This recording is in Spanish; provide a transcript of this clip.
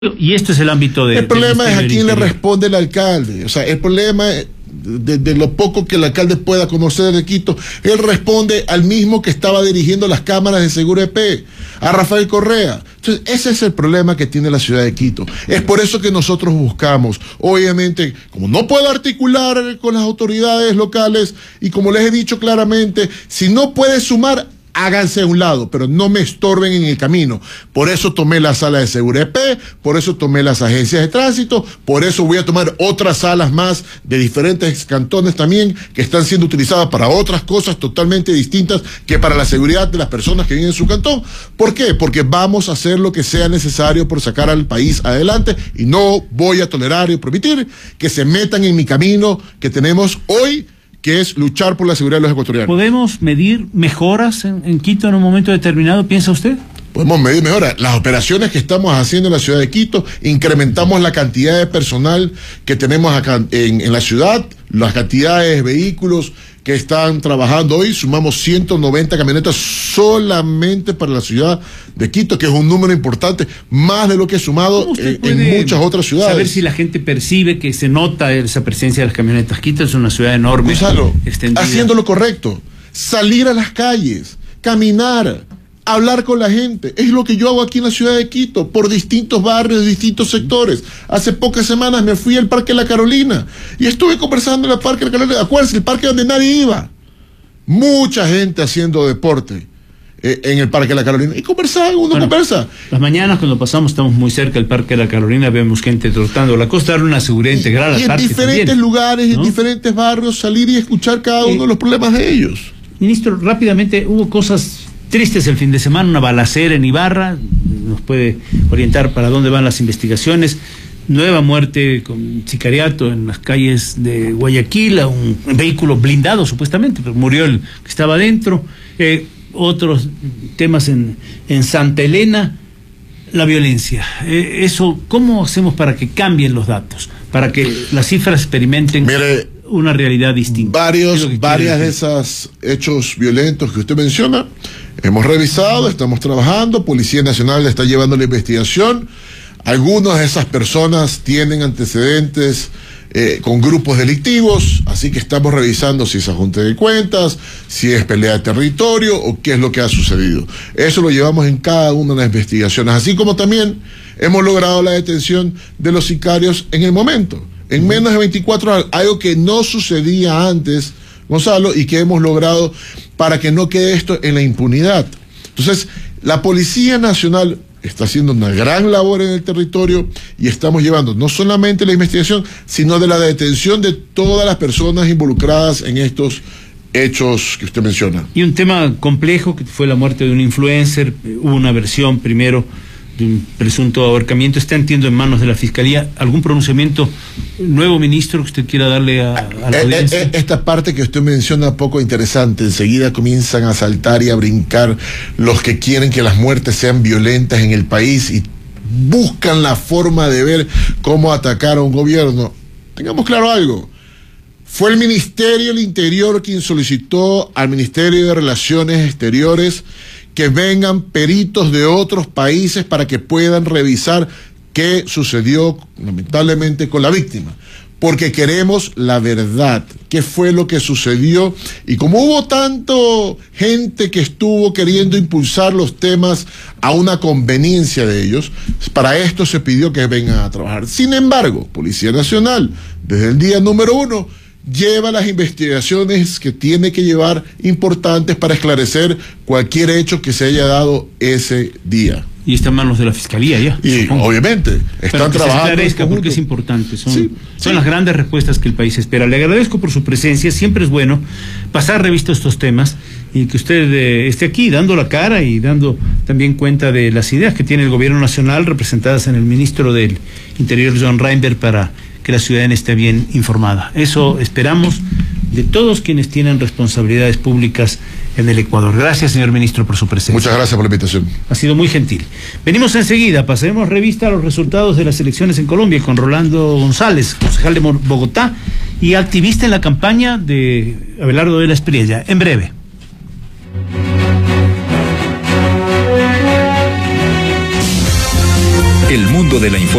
Y esto es el ámbito de... El problema es a quién le responde el alcalde. O sea, el problema de lo poco que el alcalde pueda conocer de Quito, él responde al mismo que estaba dirigiendo las cámaras de Seguro EP, a Rafael Correa. Entonces, ese es el problema que tiene la ciudad de Quito. Es por eso que nosotros buscamos, obviamente, como no puedo articular con las autoridades locales, y como les he dicho claramente, si no puede sumar, háganse a un lado, pero no me estorben en el camino. Por eso tomé la sala de Seguro EP, por eso tomé las agencias de tránsito, por eso voy a tomar otras salas más de diferentes cantones también, que están siendo utilizadas para otras cosas totalmente distintas que para la seguridad de las personas que viven en su cantón. ¿Por qué? Porque vamos a hacer lo que sea necesario por sacar al país adelante, y no voy a tolerar y permitir que se metan en mi camino que tenemos hoy, que es luchar por la seguridad de los ecuatorianos. ¿Podemos medir mejoras en Quito en un momento determinado, piensa usted? Podemos medir mejoras. Las operaciones que estamos haciendo en la ciudad de Quito, incrementamos la cantidad de personal que tenemos acá en la ciudad, las cantidades de vehículos que están trabajando hoy, sumamos 190 camionetas solamente para la ciudad de Quito, que es un número importante, más de lo que he sumado en muchas otras ciudades. Saber si la gente percibe que se nota esa presencia de las camionetas. Quito es una ciudad enorme, Gonzalo, extendida. Haciendo lo correcto, salir a las calles, caminar, hablar con la gente. Es lo que yo hago aquí en la ciudad de Quito, por distintos barrios, distintos sectores. Hace pocas semanas me fui al Parque La Carolina y estuve conversando en el Parque La Carolina. Acuérdense, el parque donde nadie iba. Mucha gente haciendo deporte en el Parque La Carolina. Y conversaba, conversa. Las mañanas cuando pasamos, estamos muy cerca del Parque La Carolina, vemos gente trotando. La cosa es darle una seguridad integral al parque. Y en diferentes también, lugares, ¿no? En diferentes barrios, salir y escuchar cada uno de los problemas de ellos. Ministro, rápidamente, hubo cosas tristes el fin de semana, una balacera en Ibarra, nos puede orientar para dónde van las investigaciones, nueva muerte con sicariato en las calles de Guayaquil, a un vehículo blindado supuestamente, pero murió el que estaba adentro, otros temas en Santa Elena, la violencia, eso, ¿cómo hacemos para que cambien los datos, para que las cifras experimenten una realidad distinta? Varias de esos hechos violentos que usted menciona, hemos revisado, estamos trabajando, Policía Nacional está llevando la investigación. Algunas de esas personas tienen antecedentes con grupos delictivos, así que estamos revisando si es ajuste de cuentas, si es pelea de territorio o qué es lo que ha sucedido. Eso lo llevamos en cada una de las investigaciones, así como también hemos logrado la detención de los sicarios en el momento. En menos de 24 horas, algo que no sucedía antes, Gonzalo, y que hemos logrado para que no quede esto en la impunidad. Entonces, la Policía Nacional está haciendo una gran labor en el territorio y estamos llevando no solamente la investigación, sino de la detención de todas las personas involucradas en estos hechos que usted menciona. Y un tema complejo que fue la muerte de un influencer, hubo una versión primero de un presunto ahorcamiento, está, entiendo, en manos de la Fiscalía. ¿Algún pronunciamiento nuevo, ministro, que usted quiera darle a la audiencia? Esta parte que usted menciona, poco interesante. Enseguida comienzan a saltar y a brincar los que quieren que las muertes sean violentas en el país y buscan la forma de ver cómo atacar a un gobierno. Tengamos claro algo. Fue el Ministerio del Interior quien solicitó al Ministerio de Relaciones Exteriores que vengan peritos de otros países para que puedan revisar qué sucedió lamentablemente con la víctima, porque queremos la verdad, qué fue lo que sucedió. Y como hubo tanto gente que estuvo queriendo impulsar los temas a una conveniencia de ellos, para esto se pidió que vengan a trabajar. Sin embargo, Policía Nacional, desde el día número 1, lleva las investigaciones que tiene que llevar, importantes para esclarecer cualquier hecho que se haya dado ese día. Y está en manos de la Fiscalía ya. Y supongo. Obviamente, están trabajando. Se esclarezca porque es importante. Son Sí. las grandes respuestas que el país espera. Le agradezco por su presencia. Siempre es bueno pasar revista a estos temas y que usted esté aquí dando la cara y dando también cuenta de las ideas que tiene el gobierno nacional representadas en el ministro del Interior, John Reinberg, para que la ciudadanía esté bien informada. Eso esperamos de todos quienes tienen responsabilidades públicas en el Ecuador. Gracias, señor ministro, por su presencia. Muchas gracias por la invitación. Ha sido muy gentil. Venimos enseguida, pasaremos revista a los resultados de las elecciones en Colombia con Rolando González, concejal de Bogotá y activista en la campaña de Abelardo de la Espriella. En breve. El mundo mundo de la información.